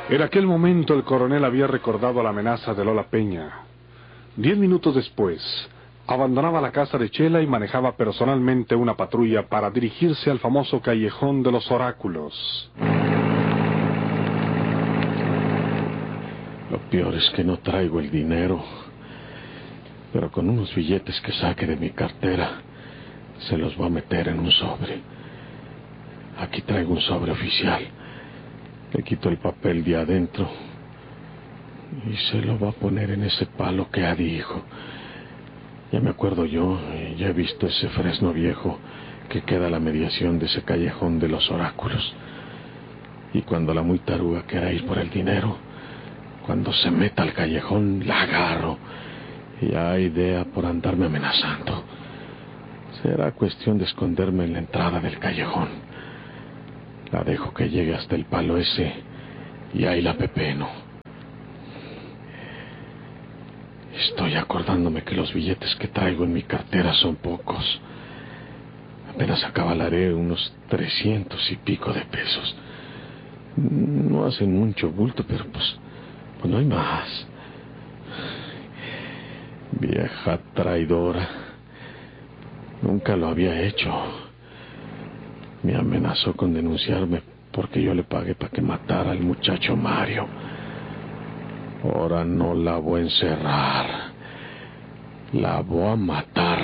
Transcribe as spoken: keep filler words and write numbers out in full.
En aquel momento el coronel había recordado la amenaza de Lola Peña. Diez minutos después, abandonaba la casa de Chela y manejaba personalmente una patrulla para dirigirse al famoso callejón de los oráculos. Lo peor es que no traigo el dinero, pero con unos billetes que saque de mi cartera, se los voy a meter en un sobre. Aquí traigo un sobre oficial. Le quito el papel de adentro y se lo va a poner en ese palo que Adi dijo. Ya me acuerdo yo, ya he visto ese fresno viejo que queda a la mediación de ese callejón de los oráculos. Y cuando la muy taruga quiera ir por el dinero, cuando se meta al callejón, la agarro. Y hay idea por andarme amenazando. Será cuestión de esconderme en la entrada del callejón. La dejo que llegue hasta el palo ese y ahí la pepeno. Estoy acordándome que los billetes que traigo en mi cartera son pocos. Apenas acabalaré unos trescientos y pico de pesos. No hacen mucho bulto, pero pues, pues no hay más. Vieja traidora. Nunca lo había hecho. Me amenazó con denunciarme porque yo le pagué para que matara al muchacho Mario. Ahora no la voy a encerrar. La voy a matar.